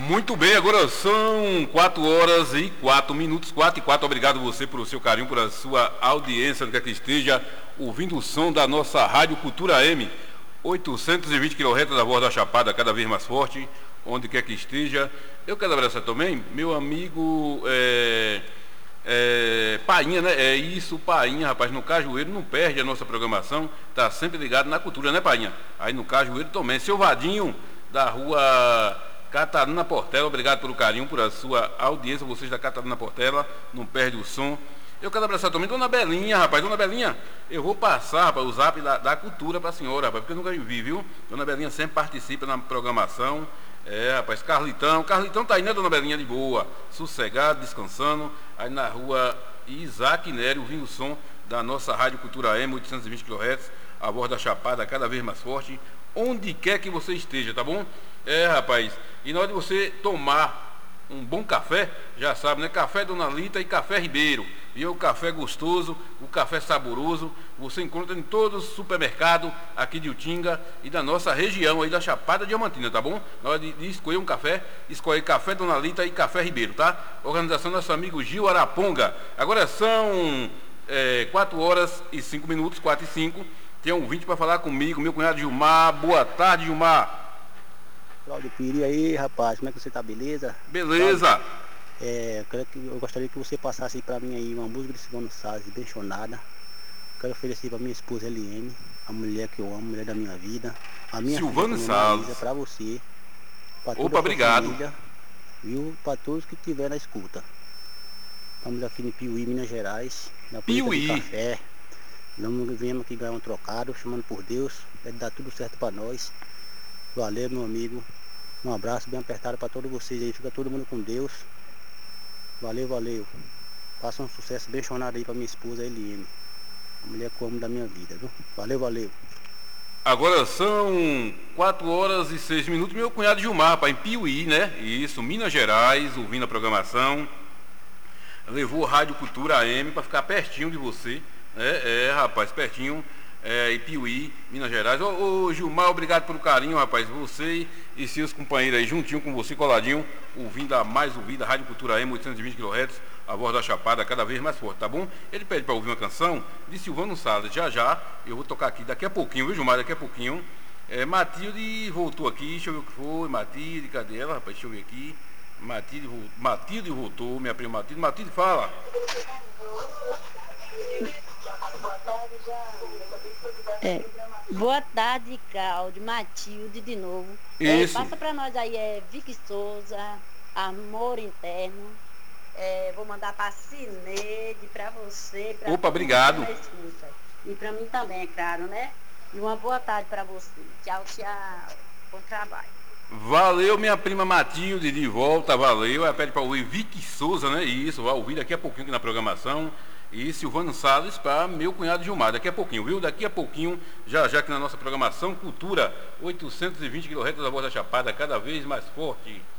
Muito bem, agora são 4 horas e 4 minutos, 4 e 4. Obrigado você pelo seu carinho, por a sua audiência, onde quer que esteja ouvindo o som da nossa Rádio Cultura M, 820 kHz da voz da Chapada, cada vez mais forte, onde quer que esteja. Eu quero abraçar também meu amigo Painha, né? É isso, Painha, rapaz, no Cajueiro não perde a nossa programação, tá sempre ligado na cultura, né, Painha? Aí no Cajueiro também. Seu Vadinho, da rua Catarina Portela, obrigado pelo carinho, por a sua audiência, vocês da Catarina Portela, não perde o som. Eu quero abraçar também Dona Belinha, rapaz. Dona Belinha, eu vou passar, rapaz, o zap da cultura para a senhora, rapaz, porque eu nunca vi, viu? Dona Belinha sempre participa na programação. Rapaz, Carlitão tá aí, né, Dona Belinha, de boa, sossegado, descansando, aí na rua Isaac Nério, ouvindo o som da nossa Rádio Cultura M, 820 kHz, a voz da Chapada, cada vez mais forte, onde quer que você esteja, tá bom? Rapaz, e na hora de você tomar um bom café, já sabe, né? Café Dona Lita e Café Ribeiro. E o café gostoso, o café saboroso, você encontra em todos os supermercados aqui de Utinga e da nossa região aí da Chapada Diamantina, tá bom? Na hora de escolher um café, escolhe Café Dona Lita e Café Ribeiro, tá? Organização do nosso amigo Gil Araponga. Agora são 4 horas e 5 minutos, 4 e 5. Tem um ouvinte para falar comigo, meu cunhado Gilmar. Boa tarde, Gilmar. Cláudio Piri aí, rapaz, como é que você tá, beleza? Beleza. Eu gostaria que você passasse para mim aí uma música de Silvano Salles, Benchonada. Quero oferecer para minha esposa Eliene, a mulher que eu amo, a mulher da minha vida. A minha Silvano Salles. Para você. Pra toda Opa, obrigado. Família, viu? Para todos que estiver na escuta. Estamos aqui em Piuí, Minas Gerais. Na Piuí. de café. Não viemos aqui ganhar um trocado, chamando por Deus. Vai dar tudo certo para nós. Valeu, meu amigo. Um abraço bem apertado para todos vocês aí. Fica todo mundo com Deus. Valeu. Faça um sucesso bem chonado aí para minha esposa Eliene. A mulher que eu amo da minha vida, viu? Valeu. Agora são 4 horas e 6 minutos. Meu cunhado Gilmar, rapaz, em Piuí, né? Isso, Minas Gerais, ouvindo a programação. Levou a Rádio Cultura AM para ficar pertinho de você. Rapaz, pertinho. Em Piuí, Minas Gerais. Ô Gilmar, obrigado pelo carinho, rapaz. Você e seus companheiros aí, juntinho com você, coladinho, ouvindo a mais ouvida Rádio Cultura M, 820 kHz, a voz da Chapada, cada vez mais forte, tá bom? Ele pede para ouvir uma canção de Silvano Salles. Já, eu vou tocar aqui daqui a pouquinho, viu, Gilmar? Daqui a pouquinho. Matilde voltou aqui, deixa eu ver o que foi. Matilde, cadê ela, rapaz? Deixa eu ver aqui. Matilde voltou, minha prima Matilde. Matilde, fala. Boa tarde, Cláudio, Matilde de novo. Isso. Passa pra nós aí, Vicky Souza, Amor Interno. Vou mandar pra Cineide, pra você. Pra Opa, obrigado. E pra mim também, é claro, né? E uma boa tarde pra você. Tchau. Bom trabalho. Valeu, minha prima Matilde, de volta, valeu. Pede para ouvir Vicky Souza, né? Isso, vai ouvir daqui a pouquinho aqui na programação. E Silvano Salles para meu cunhado Gilmar, daqui a pouquinho, viu? Daqui a pouquinho, já aqui na nossa programação Cultura, 820 kHz da voz da Chapada, cada vez mais forte.